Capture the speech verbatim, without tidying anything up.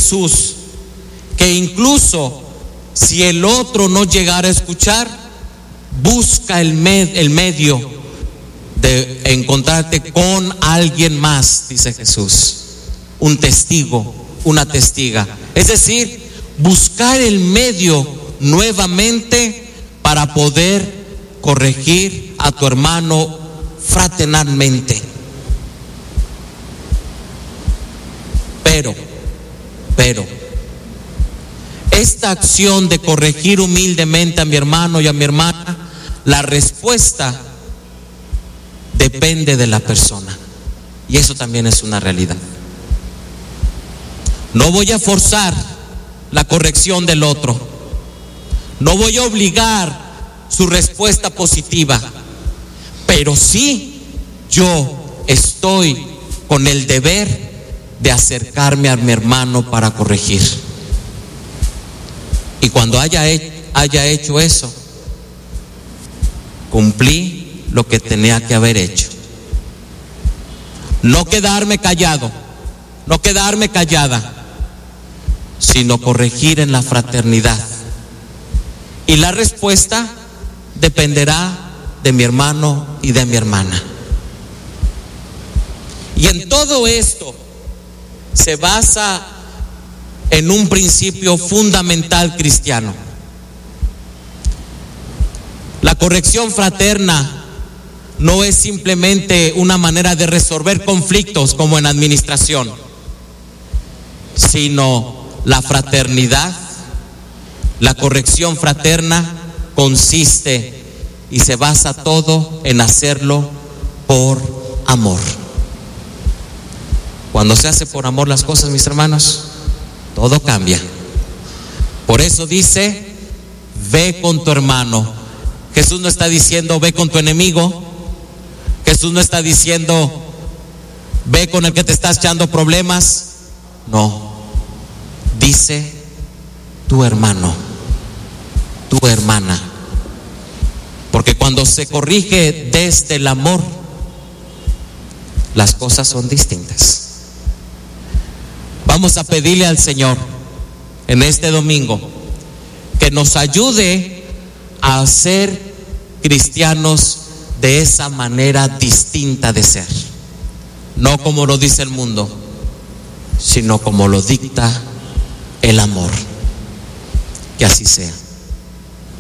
Jesús que incluso si el otro no llegara a escuchar, busca el, med, el medio de encontrarte con alguien más, dice Jesús, un testigo, una testiga. Es decir, buscar el medio nuevamente para poder corregir a tu hermano fraternalmente. Pero, pero, esta acción de corregir humildemente a mi hermano y a mi hermana, la respuesta depende de la persona. Y eso también es una realidad. No voy a forzar la corrección del otro. No voy a obligar su respuesta positiva. Pero sí, yo estoy con el deber de acercarme a mi hermano para corregir. Y cuando haya, haya hecho eso, cumplí lo que tenía que haber hecho. No quedarme callado, no quedarme callada, sino corregir en la fraternidad. Y la respuesta dependerá de mi hermano y de mi hermana. Y en todo esto se basa en un principio fundamental cristiano. La corrección fraterna no es simplemente una manera de resolver conflictos como en administración, sino la fraternidad. La corrección fraterna consiste y se basa todo en hacerlo por amor. Cuando se hace por amor las cosas, mis hermanos, todo cambia. Por eso dice, ve con tu hermano. Jesús no está diciendo, ve con tu enemigo. Jesús no está diciendo, ve con el que te está echando problemas. No, dice tu hermano, tu hermana. Porque cuando se corrige desde el amor, las cosas son distintas. Vamos a pedirle al Señor en este domingo que nos ayude a ser cristianos de esa manera distinta de ser. No como lo dice el mundo, sino como lo dicta el amor. Que así sea.